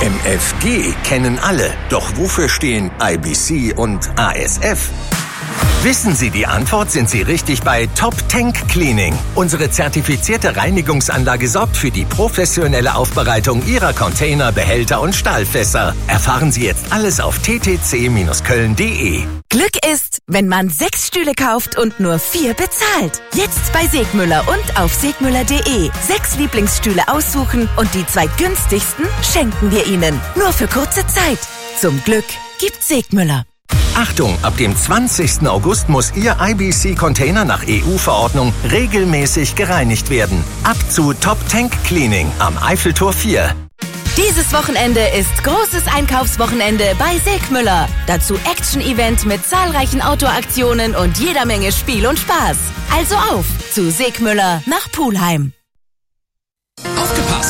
MFG kennen alle. Doch wofür stehen IBC und ASF? Wissen Sie die Antwort, sind Sie richtig bei Top Tank Cleaning. Unsere zertifizierte Reinigungsanlage sorgt für die professionelle Aufbereitung Ihrer Container, Behälter und Stahlfässer. Erfahren Sie jetzt alles auf ttc-köln.de. Glück ist, wenn man 6 Stühle kauft und nur 4 bezahlt. Jetzt bei Segmüller und auf segmüller.de. 6 Lieblingsstühle aussuchen und die 2 günstigsten schenken wir Ihnen. Nur für kurze Zeit. Zum Glück gibt Segmüller. Achtung, ab dem 20. August muss Ihr IBC-Container nach EU-Verordnung regelmäßig gereinigt werden. Ab zu Top Tank Cleaning am Eiffeltor 4. Dieses Wochenende ist großes Einkaufswochenende bei Segmüller. Dazu Action-Event mit zahlreichen Outdoor-Aktionen und jeder Menge Spiel und Spaß. Also auf zu Segmüller nach Pulheim. Aufgepasst!